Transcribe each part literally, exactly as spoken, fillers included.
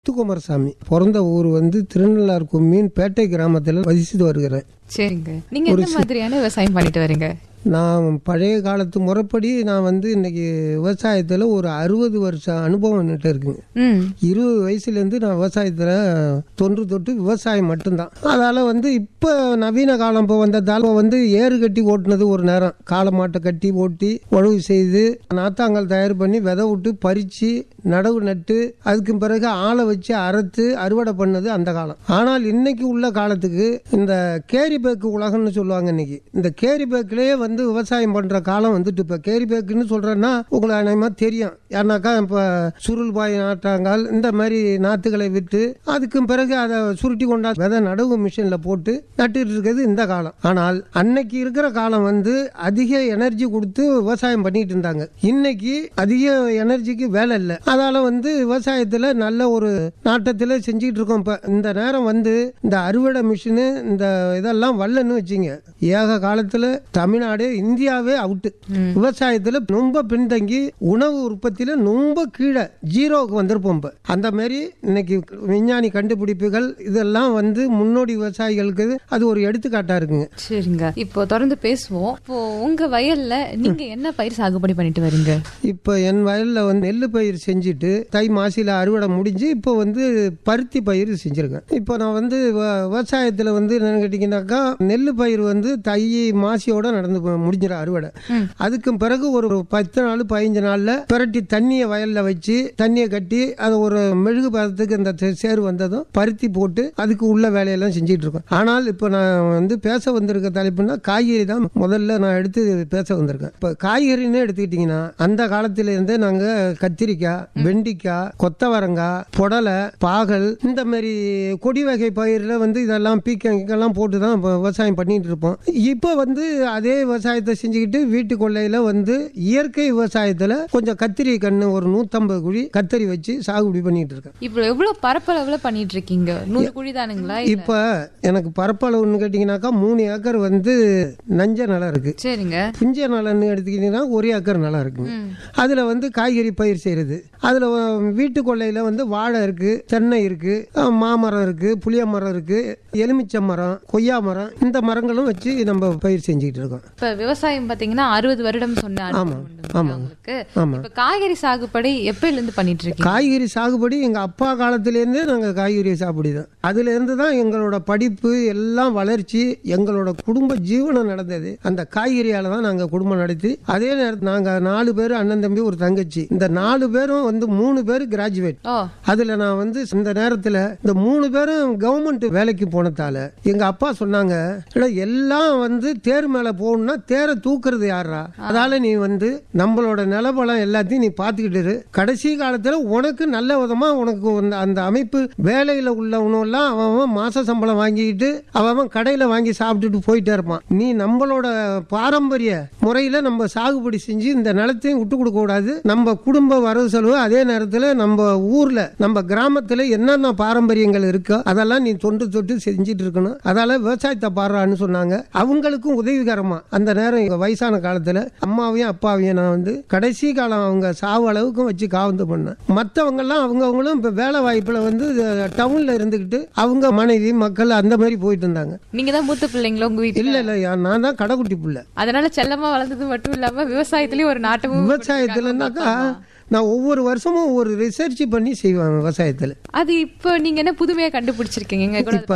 முத்துக்குமாரசாமி பிறந்த ஊர் வந்து திருநள்ளார் கும்மின் பேட்டை கிராமத்தில் வசித்து வருகிறேன். சரிங்க. நீங்க என்ன மாதிரியான விவசாயம் பண்ணிட்டு வரீங்க? நான் பழைய காலத்து முறைப்படி நான் வந்து இன்னைக்கு விவசாயத்தில் ஒரு அறுபது வருஷம் அனுபவம் என்கிட்ட இருக்குங்க. இருபது வயசுலேருந்து நான் விவசாயத்தில் தொன்று தொட்டு விவசாயம் மட்டும்தான். அதால் வந்து இப்போ நவீன காலம் இப்போ வந்ததால் வந்து ஏறு கட்டி ஓட்டுனது ஒரு நேரம், காளை மாட்டை கட்டி ஓட்டி உழவு செய்து நாத்தாங்கல் தயார் பண்ணி விதை விட்டு பறித்து நடவு நட்டு அதுக்கு பிறகு ஆளை வச்சு அறுத்து அறுவடை பண்ணது அந்த காலம். ஆனால் இன்னைக்கு உள்ள காலத்துக்கு இந்த கேரி பேக்கு உலகம்னு சொல்லுவாங்க. இன்னைக்கு இந்த கேரி பேக்கிலேயே வந்து விவசாயம் பண்ற காலம் வந்துட்டு இப்ப கேரி பேக்குன்னு சொல்றேன்னா உங்களுக்கு அநேகமா தெரியும். ஏன்னாக்கா இப்ப சுருள் பாய் நாட்டாங்கால் இந்த மாதிரி நாத்துக்களை விட்டு அதுக்கு பிறகு அதை சுருட்டி கொண்டா விதை நடவு மிஷின்ல போட்டு நட்டுட்டு இருக்கிறது இந்த காலம். ஆனால் அன்னைக்கு இருக்கிற காலம் வந்து அதிக எனர்ஜி கொடுத்து விவசாயம் பண்ணிட்டு இருந்தாங்க. இன்னைக்கு அதிக எனர்ஜிக்கு வேலை இல்லை. அதால வந்து விவசாயத்துல நல்ல ஒரு நாட்டத்துல செஞ்சுட்டு இருக்கோம். இப்ப இந்த நேரம் வந்து இந்த அறுவடை மிஷினு இந்த இதெல்லாம் வரலன்னு வச்சுங்க, ஏக காலத்துல தமிழ்நாடு இந்தியாவே அவுட்டு. விவசாயத்துல ரொம்ப பின்தங்கி உணவு உற்பத்தியில ரொம்ப கீழே ஜீரோவுக்கு வந்திருப்போம். அந்த மாதிரி இன்னைக்கு விஞ்ஞானி கண்டுபிடிப்புகள் இதெல்லாம் வந்து முன்னோடி விவசாயிகளுக்கு அது ஒரு எடுத்துக்காட்டா இருக்குங்க. சரிங்க, இப்போ தொடர்ந்து பேசுவோம். இப்போ உங்க வயல்ல நீங்க என்ன பயிர் சாகுபடி பண்ணிட்டு வரீங்க? இப்ப என் வயல்ல வந்து நெல்லு பயிர் செஞ்சுட்டு தை மாசில அறுவடை முடிஞ்சு இப்போ வந்து பருத்தி பயிர் செஞ்சிருக்கேன். இப்போ நான் வந்து விவசாயத்துல வந்து என்னன்னு கேட்டீங்கன்னாக்கா நெல்லு பயிர் வந்து தை மாசியோட நடந்து முடிஞ்சிட அறுவடை. அதுக்கு பிறகு ஒரு பத்து நாள் பதினஞ்சு நாள்ல பிரட்டி தண்ணியை வயல்ல வச்சு தண்ணியை கட்டி அதை ஒரு மெழுகு பதத்துக்கு இந்த சேரு வந்ததும் பருத்தி போட்டு அதுக்கு உள்ள வேலையெல்லாம் செஞ்சிட்டு இருக்கோம். ஆனால் இப்போ நான் வந்து பேச வந்திருக்க தலைப்புனா காய்கறி தான் முதல்ல நான் எடுத்து பேச வந்திருக்கேன். இப்போ காய்கறின்னு எடுத்துக்கிட்டீங்கன்னா அந்த காலத்தில இருந்தே நாங்க கத்திரிக்காய், வெண்டிக்காய், கொத்தவரங்காய், புடலை, பாகல் இந்த மாதிரி கொடி வகை பயிரில் வந்து இதெல்லாம் பீக்கெல்லாம் போட்டு தான் விவசாயம் பண்ணிட்டு இருப்போம். இப்போ வந்து அதே விவசாயத்தை செஞ்சுக்கிட்டு வீட்டு கொள்ளையில வந்து இயற்கை விவசாயத்துல கொஞ்சம் கத்திரி கண்ணு ஒரு நூத்தம்பது குழி கத்தரி வச்சு சாகுபடி பண்ணிட்டு இருக்கேன். இப்போ எவ்வளவு பரப்பளவுல பண்ணிட்டு இருக்கீங்க? நூறு குழி தானுங்களா? இப்ப எனக்கு பரப்பளவுன்னு கேட்டீங்கன்னாக்கா மூணு ஏக்கர் வந்து நஞ்ச நிலம் இருக்கு. சரிங்க. புஞ்ச நிலம்னு எடுத்துக்கிட்டீங்கன்னா ஒரு ஏக்கர் நிலம் இருக்குங்க. அதுல வந்து காய்கறி பயிர் செய்யறது. அதுல வீட்டு கொள்ளையில வந்து வாழை இருக்கு, தென்னை இருக்கு, மாமரம் இருக்கு, புளிய மரம் இருக்கு, எலுமிச்சை மரம், கொய்யா மரம், இந்த மரங்களும் வச்சு நம்ம பயிர் செஞ்சுட்டு இருக்கோம். இப்ப விவசாயம் பாத்தீங்கன்னா அறுபது வருடம் சொன்ன காய்கறி சாகுபடி எப்பல இருந்து பண்ணிட்டு இருக்கீங்க? காய்கறி சாகுபடி எங்க அப்பா காலத்துல இருந்தே நாங்க காய்கறி சாகுபடி தான். அதுல இருந்து தான் எங்களோட படிப்பு எல்லாம் வளர்ச்சி, எங்களோட குடும்ப ஜீவனம் நடந்தது அந்த காய்கறியால தான் நாங்க குடும்பம் நடத்தி. அதே நேரத்தில் நாங்க நாலு பேரும் அண்ணன் தம்பி ஒரு தங்கச்சி. இந்த நாலு பேரும் வந்து மூணு பேர் கிராஜுவேட். அதுல நான் வந்து இந்த நேரத்துல இந்த மூணு பேரும் கவர்மெண்ட் வேலைக்கு போனதால எங்க அப்பா சொன்னாங்க, எல்லாம் வந்து தேர் மேல போகணும்னா தேரை தூக்குறது யாரா, அதால நீ வந்து நம்மளோட நிலபலம் எல்லாத்தையும் நீ பாத்துக்கிட்டு கடைசி காலத்துல உனக்கு நல்ல விதமா உனக்கு அந்த அமைப்பு வேலையில உள்ளவனெல்லாம் அவன் மாச சம்பளம் வாங்கிட்டு அவன் கடையில வாங்கி சாப்பிட்டுட்டு போயிட்டே இருப்பான். நீ நம்மளோட பாரம்பரிய முறையில நம்ம சாகுபடி செஞ்சு இந்த நிலத்தையும் விட்டு கொடுக்க கூடாது. நம்ம குடும்ப வரவு செலவு அதே நேரத்தில் நம்ம ஊர்ல நம்ம கிராமத்துல என்னென்ன பாரம்பரியங்கள் இருக்கோ அதெல்லாம் நீ தொன்று தொட்டு செஞ்சுட்டு இருக்கணும். அதால விவசாயத்தை பாடுறான்னு சொன்னாங்க. அவங்களுக்கும் உதவிகரமா அந்த நேரம் எங்க வயசான காலத்துல அம்மாவையும் அப்பாவையும் நான் வந்து கடைசி காலம் அவங்க சாவு அளவுக்கும் வச்சு காவந்து பண்ணேன். மற்றவங்க எல்லாம் அவங்கவுங்களும் இப்ப வேலை வாய்ப்புல வந்து டவுன்ல இருந்துகிட்டு அவங்க மனைவி மக்கள் அந்த மாதிரி போயிட்டு இருந்தாங்க. நீங்க தான் மூத்த பிள்ளைங்களா உங்க வீட்டுல? இல்ல இல்ல, நான் தான் கடைக்குட்டி பிள்ளை. அதனால செல்லமா வளர்ந்தது மட்டும் இல்லாம விவசாயத்துலயும் ஒரு நாட்டமும். விவசாயத்துலனாக்கா நான் ஒவ்வொரு வருஷமும் ஒரு ரிசர்ச் பண்ணி செய்வேன் விவசாயத்துல. அது இப்போ நீங்க என்ன புதுமையா கண்டுபிடிச்சிருக்கீங்க? இப்ப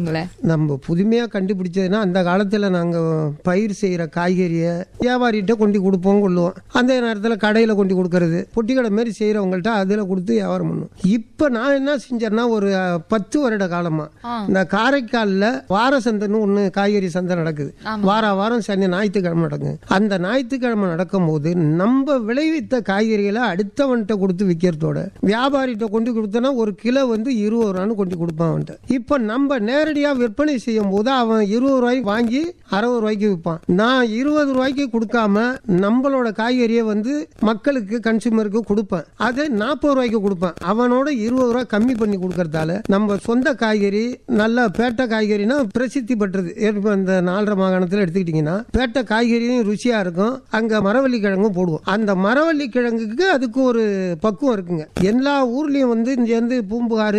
நம்ம புதுமையா கண்டுபிடிச்சதுன்னா அந்த காலத்துல நாங்க பயிர் செய்யற காய்கறிய வியாபாரிகிட்ட கொண்டு கொடுப்போம் கொள்ளுவோம். அந்த நேரத்துல கடையில கொண்டு கொடுக்கறது, பொட்டி கடை மாதிரி செய்யறவங்கள்ட்ட அதுல கொடுத்து வியாபாரம் பண்ணுவோம். இப்ப நான் என்ன செஞ்சேன்னா ஒரு பத்து வருட காலமா இந்த காரைக்கால்ல வார சந்தைன்னு ஒண்ணு காய்கறி சந்தை நடக்குது. வார வாரம் சனி ஞாயிற்றுக்கிழமை நடக்குது. அந்த ஞாயிற்றுக்கிழமை நடக்கும் போது நம்ம விளைவித்த காய்கறிகளை அடுத்தவன்கிட்ட கொடுத்து விற்கிறதோட வியாபாரிகிட்ட கொண்டு கொடுத்தனா ஒரு கிலோ வந்து இருபது ரூபான்னு கொண்டு கொடுப்பான் அவன்கிட்ட. இப்ப நம்ம நேரடியா விற்பனை செய்யும் போது அவன் இருபது ரூபாய்க்கு வாங்கி அறுபது ரூபாய்க்கு விற்பான். நான் இருபது ரூபாய்க்கு கொடுக்காம நம்மளோட காய்கறியை வந்து மக்களுக்கு கன்சூமருக்கு கொடுப்பேன். அதை நாற்பது ரூபாய்க்கு கொடுப்பேன். அவனோட இருபது ரூபாய் கம்மி பண்ணி கொடுக்கறதால நம்ம சொந்த காய்கறி நல்ல பேட்டை காய்கறினா பிரசித்தி பெற்றது. இந்த நாலரை மாகாணத்தில் எடுத்துக்கிட்டீங்கன்னா பேட்டை காய்கறியும் ருசியா இருக்கும். அங்க மரவள்ளி கிழங்கும் போடுவோம். அந்த மரவள்ளி கிழங்குக்கு அதுக்கு ஒரு பக்குவம் இருக்குங்க. எல்லா ஊர்லயும் வந்து இங்க இருந்து பூம்புகார்